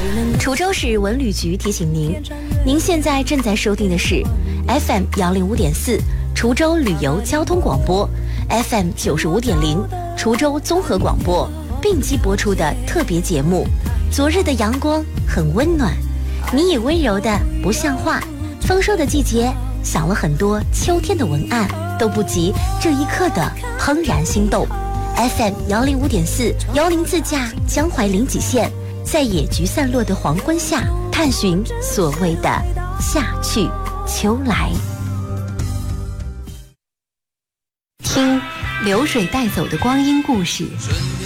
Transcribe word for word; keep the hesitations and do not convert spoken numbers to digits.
滁州市文旅局提醒您，您现在正在收听的是 F M 幺零五点四滁州旅游交通广播 ，F M 九十五点零滁州综合广播并机播出的特别节目。昨日的阳光很温暖，你也温柔的不像话。丰收的季节，想了很多秋天的文案，都不及这一刻的怦然心动。F M 幺零五点四，由您自驾江淮临济县，在野菊散落的黄昏下，探寻所谓的夏去秋来。听流水带走的光阴故事。